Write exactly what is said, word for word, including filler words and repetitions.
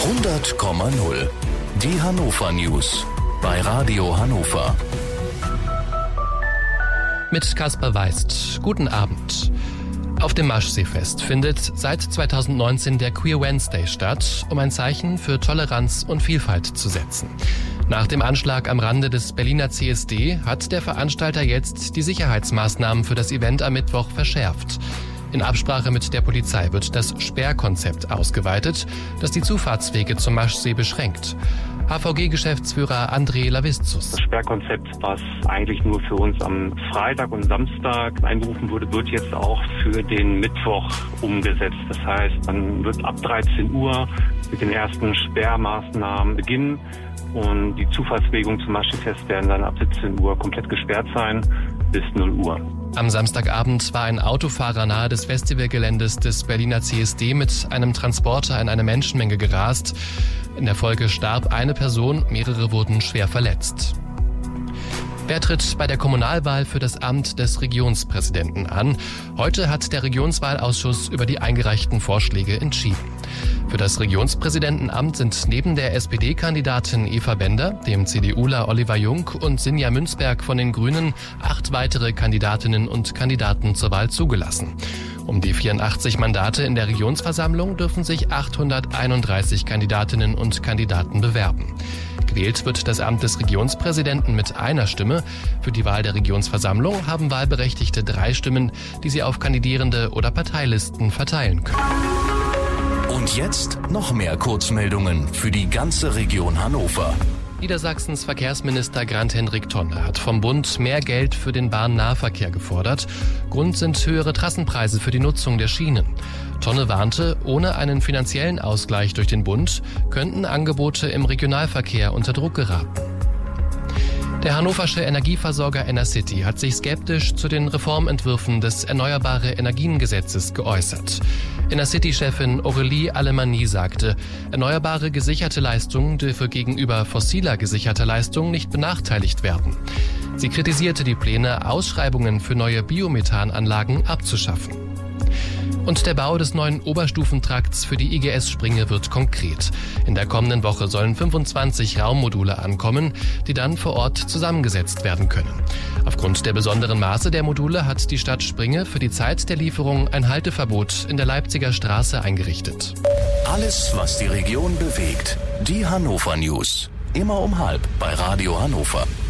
hundert Komma null. Die Hannover News bei Radio Hannover. Mit Kaspar Weist. Guten Abend. Auf dem Maschseefest findet seit zweitausendneunzehn der Queer Wednesday statt, um ein Zeichen für Toleranz und Vielfalt zu setzen. Nach dem Anschlag am Rande des Berliner C S D hat der Veranstalter jetzt die Sicherheitsmaßnahmen für das Event am Mittwoch verschärft. In Absprache mit der Polizei wird das Sperrkonzept ausgeweitet, das die Zufahrtswege zum Maschsee beschränkt. H V G-Geschäftsführer André Lavizzus. Das Sperrkonzept, was eigentlich nur für uns am Freitag und Samstag einberufen wurde, wird jetzt auch für den Mittwoch umgesetzt. Das heißt, man wird ab dreizehn Uhr mit den ersten Sperrmaßnahmen beginnen und die Zufahrtswege zum Maschsee-Fest werden dann ab siebzehn Uhr komplett gesperrt sein bis null Uhr. Am Samstagabend war ein Autofahrer nahe des Festivalgeländes des Berliner C S D mit einem Transporter in eine Menschenmenge gerast. In der Folge starb eine Person, mehrere wurden schwer verletzt. Wer tritt bei der Kommunalwahl für das Amt des Regionspräsidenten an? Heute hat der Regionswahlausschuss über die eingereichten Vorschläge entschieden. Für das Regionspräsidentenamt sind neben der S P D-Kandidatin Eva Bender, dem CDUler Oliver Jung und Sinja Münzberg von den Grünen acht weitere Kandidatinnen und Kandidaten zur Wahl zugelassen. Um die vierundachtzig Mandate in der Regionsversammlung dürfen sich achthunderteinunddreißig Kandidatinnen und Kandidaten bewerben. Gewählt wird das Amt des Regionspräsidenten mit einer Stimme. Für die Wahl der Regionsversammlung haben Wahlberechtigte drei Stimmen, die sie auf Kandidierende oder Parteilisten verteilen können. Und jetzt noch mehr Kurzmeldungen für die ganze Region Hannover. Niedersachsens Verkehrsminister Grant-Hendrik Tonne hat vom Bund mehr Geld für den Bahnnahverkehr gefordert. Grund sind höhere Trassenpreise für die Nutzung der Schienen. Tonne warnte, ohne einen finanziellen Ausgleich durch den Bund könnten Angebote im Regionalverkehr unter Druck geraten. Der hannoversche Energieversorger Enercity hat sich skeptisch zu den Reformentwürfen des Erneuerbare-Energien-Gesetzes geäußert. Enercity-Chefin Aurélie Alemanni sagte, erneuerbare gesicherte Leistung dürfe gegenüber fossiler gesicherter Leistung nicht benachteiligt werden. Sie kritisierte die Pläne, Ausschreibungen für neue Biomethananlagen abzuschaffen. Und der Bau des neuen Oberstufentrakts für die I G S-Springe wird konkret. In der kommenden Woche sollen fünfundzwanzig Raummodule ankommen, die dann vor Ort zusammengesetzt werden können. Aufgrund der besonderen Maße der Module hat die Stadt Springe für die Zeit der Lieferung ein Halteverbot in der Leipziger Straße eingerichtet. Alles, was die Region bewegt. Die Hannover News. Immer um halb bei Radio Hannover.